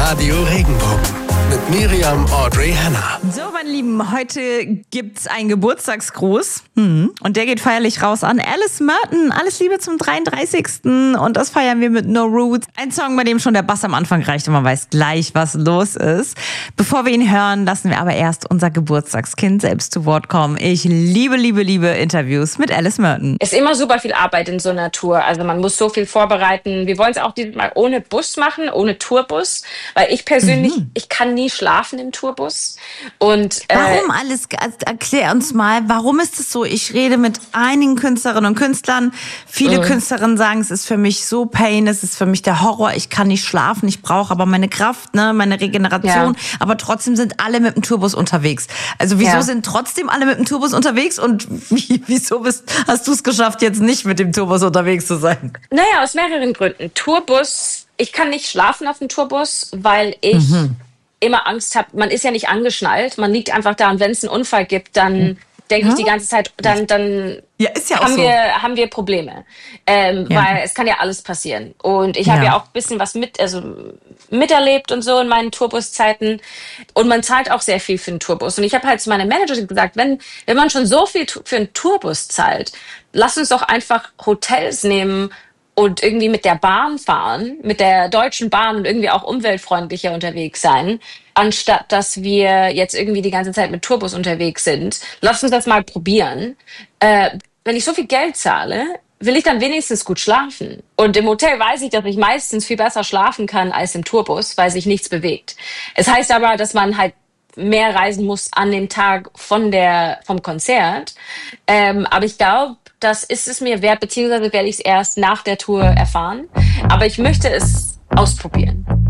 Radio Regenbogen mit Miriam Audrey Hanna. So, meine Lieben, heute gibt's einen Geburtstagsgruß. Und der geht feierlich raus an Alice Merton. Alles Liebe zum 33. Und das feiern wir mit No Roots. Ein Song, bei dem schon der Bass am Anfang reicht und man weiß gleich, was los ist. Bevor wir ihn hören, lassen wir aber erst unser Geburtstagskind selbst zu Wort kommen. Ich liebe Interviews mit Alice Merton. Es ist immer super viel Arbeit in so einer Tour. Also man muss so viel vorbereiten. Wir wollen es auch dieses Mal ohne Bus machen, ohne Tourbus. Weil ich persönlich, ich kann nie schlafen im Tourbus. Und warum alles? Erklär uns mal, warum ist es so? Ich rede mit einigen Künstlerinnen und Künstlern. Viele Künstlerinnen sagen, es ist für mich so Pain, es ist für mich der Horror. Ich kann nicht schlafen, ich brauche aber meine Kraft, meine Regeneration. Ja. Aber trotzdem sind alle mit dem Tourbus unterwegs. Also wieso sind trotzdem alle mit dem Tourbus unterwegs? Und wieso hast du es geschafft, jetzt nicht mit dem Tourbus unterwegs zu sein? Naja, aus mehreren Gründen. Tourbus, ich kann nicht schlafen auf dem Tourbus, weil ich immer Angst habe. Man ist ja nicht angeschnallt, man liegt einfach da und wenn es einen Unfall gibt, dann denke ich die ganze Zeit, dann ist ja haben, auch so. haben wir Probleme. Weil es kann ja alles passieren. Und ich habe ja auch ein bisschen was miterlebt und so in meinen Tourbuszeiten. Und man zahlt auch sehr viel für einen Tourbus. Und ich habe halt zu meiner Managerin gesagt, wenn man schon so viel für einen Tourbus zahlt, lass uns doch einfach Hotels nehmen und irgendwie mit der Bahn fahren, mit der Deutschen Bahn und irgendwie auch umweltfreundlicher unterwegs sein, anstatt dass wir jetzt irgendwie die ganze Zeit mit Tourbus unterwegs sind. Lass uns das mal probieren. Wenn ich so viel Geld zahle, will ich dann wenigstens gut schlafen. Und im Hotel weiß ich, dass ich meistens viel besser schlafen kann als im Tourbus, weil sich nichts bewegt. Es heißt aber, dass man halt mehr reisen muss an dem Tag vom Konzert. Aber ich glaube, das ist es mir wert, beziehungsweise werde ich es erst nach der Tour erfahren. Aber ich möchte es ausprobieren.